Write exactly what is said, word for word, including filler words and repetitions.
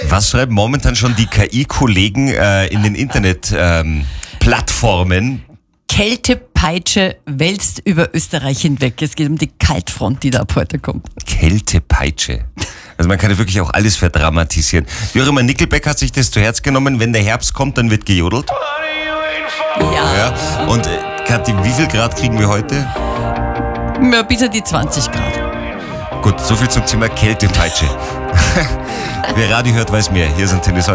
Was schreiben momentan schon die K I-Kollegen äh, in den Internetplattformen? Ähm, Kältepeitsche wälzt über Österreich hinweg. Es geht um die Kaltfront, die da ab heute kommt. Kältepeitsche. Also man kann ja wirklich auch alles verdramatisieren. Wie auch immer, Nickelback hat sich das zu Herz genommen. Wenn der Herbst kommt, dann wird gejodelt. Ja. Ja. Und äh, Kathi, wie viel Grad kriegen wir heute? Ja, bis an die zwanzig Grad. Gut, so viel zum Thema Kältepeitsche. Wer Radio hört, weiß mehr. Hier sind Tennis heute.